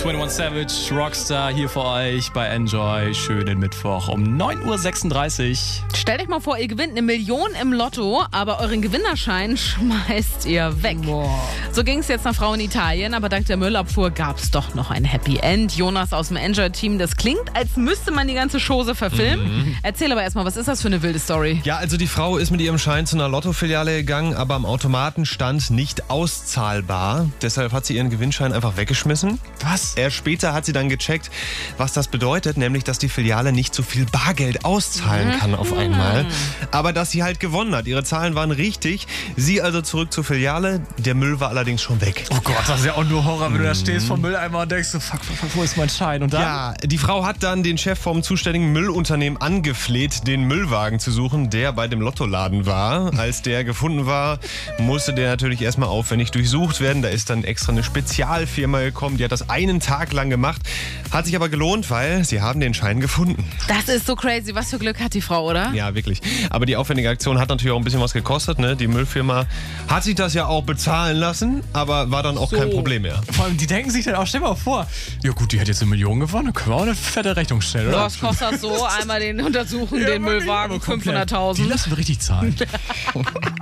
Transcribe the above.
21 Savage, Rockstar hier für euch bei Enjoy. Schönen Mittwoch um 9.36 Uhr. Stellt euch mal vor, ihr gewinnt 1 Million im Lotto, aber euren Gewinnerschein schmeißt ihr weg. Boah. So ging es jetzt einer Frau in Italien, aber dank der Müllabfuhr gab es doch noch ein Happy End. Jonas aus dem Enjoy-Team, das klingt, als müsste man die ganze Chose verfilmen. Erzähl aber erstmal, was ist das für eine wilde Story? Ja, also die Frau ist mit ihrem Schein zu einer Lottofiliale gegangen, aber am Automaten stand nicht auszahlbar. Deshalb hat sie ihren Gewinnschein einfach weggeschmissen. Was? Erst später hat sie dann gecheckt, was das bedeutet, nämlich, dass die Filiale nicht so viel Bargeld auszahlen kann auf einmal. Aber dass sie halt gewonnen hat. Ihre Zahlen waren richtig. Sie also zurück zur Filiale. Der Müll war allerdings schon weg. Oh Gott, das ist ja auch nur Horror, wenn du da stehst vom Mülleimer und denkst so, fuck, wo ist mein Schein? Und dann? Ja, die Frau hat dann den Chef vom zuständigen Müllunternehmen angefleht, den Müllwagen zu suchen, der bei dem Lottoladen war. Als der gefunden war, musste der natürlich erstmal aufwendig durchsucht werden. Da ist dann extra eine Spezialfirma gekommen, die hat das einen Tag lang gemacht. Hat sich aber gelohnt, weil sie haben den Schein gefunden. Das ist so crazy. Was für Glück hat die Frau, oder? Ja, wirklich. Aber die aufwendige Aktion hat natürlich auch ein bisschen was gekostet. Ne? Die Müllfirma hat sich das ja auch bezahlen lassen, aber war dann auch kein Problem mehr. Vor allem, die denken sich dann auch, stell mal vor, ja gut, die hat jetzt 1 Million gewonnen, dann können wir auch eine fette Rechnung stellen, oder? Was kostet das so? Einmal den untersuchen, den Müllwagen, komplett. 500.000. Die lassen wir richtig zahlen.